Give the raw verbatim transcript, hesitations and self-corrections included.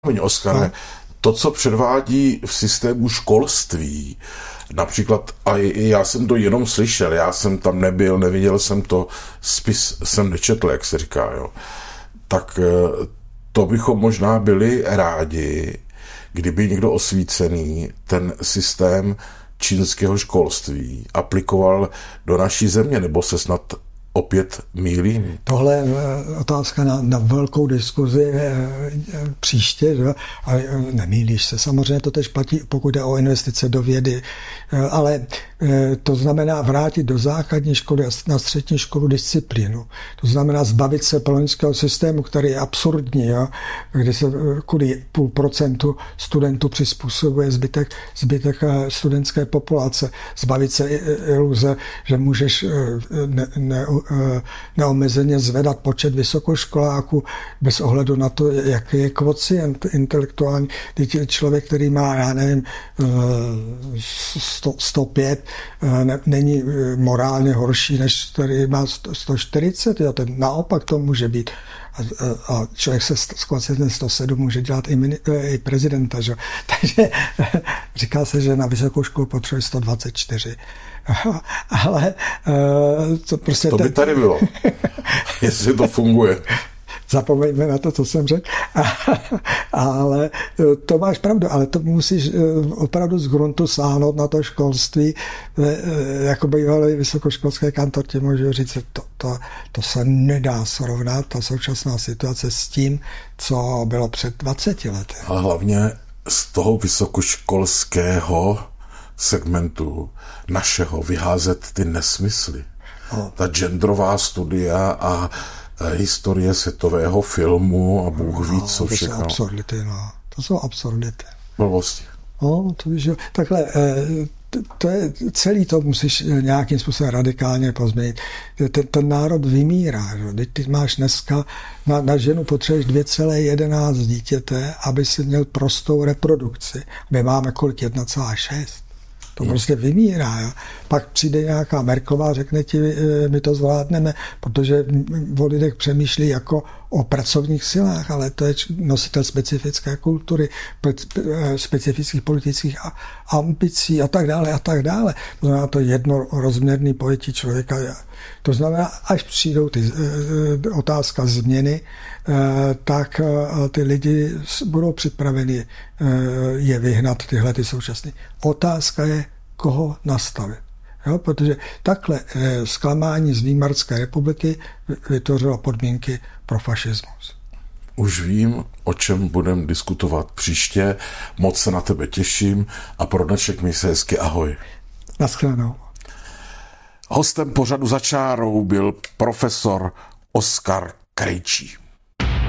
Oskare, no. To, co předvádí v systému školství, například, a já jsem to jenom slyšel, já jsem tam nebyl, neviděl jsem to, spis jsem nečetl, jak se říká, jo. Tak to bychom možná byli rádi, kdyby někdo osvícený ten systém čínského školství aplikoval do naší země, nebo se snad opět mýlím. Tohle je otázka na, na velkou diskuzi příště, že? A nemýlíš se. Samozřejmě to tež platí, pokud jde o investice do vědy, ale to znamená vrátit do základní školy a na střední školu disciplínu. To znamená zbavit se polonického systému, který je absurdní, jo? Kdy se kvůli půl procentu studentů přizpůsobuje zbytek, zbytek studentské populace. Zbavit se iluze, že můžeš ne, ne, neomezeně zvedat počet vysokoškoláků bez ohledu na to, jaký je kvocient intelektuální. Teď člověk, který má, já nevím, sto, sto pět, ne, není morálně horší, než který má sto čtyřicet. Jo, ten naopak to může být. A, a člověk se s kvocientem sto sedm může dělat i, mini, i prezidenta. Že? Takže říká se, že na vysokou školu potřebuje sto dvacet čtyři. Ale to prostě... To by tady bylo, jestli to funguje. Zapomeňme na to, co jsem řekl. Ale to máš pravdu, ale to musíš opravdu z gruntu sáhnout na to školství. Jako bývalý vysokoškolské kantor ti můžu říct, že to, to, to se nedá srovnat, ta současná situace s tím, co bylo před dvaceti lety. Ale hlavně z toho vysokoškolského segmentu našeho vyházet ty nesmysly. No. Ta genderová studia a historie světového filmu a Bůh ví, co všechno. To jsou absurdity, no. To jsou absurdity. Blbosti. No, to víš, takhle, to je, celý to musíš nějakým způsobem radikálně pozměnit. Ten, ten národ vymírá. Že? Ty máš dneska, na, na ženu potřebuješ dvě celá jedenáct dítěte, aby si měl prostou reprodukci. My máme kolik? jedna celá šest. To prostě vymírá. Jo. Pak přijde nějaká Merkelová, řekne ti, my to zvládneme, protože o lidech přemýšlí jako o pracovních silách, ale to je nositel specifické kultury, specifických politických ambicí a tak dále a tak dále. To znamená to jednorozměrný pojetí člověka. To znamená, až přijdou ty otázka změny, tak ty lidi budou připraveni je vyhnat, tyhle ty současné. Otázka je, koho nastavit. Jo, protože takhle zklamání z Výmarské republiky vytvořilo podmínky pro fašismus. Už vím, o čem budeme diskutovat příště. Moc se na tebe těším a pro dnešek mi se hezky ahoj. Naschledanou. Hostem pořadu Za čárou byl profesor Oskar Krejčí.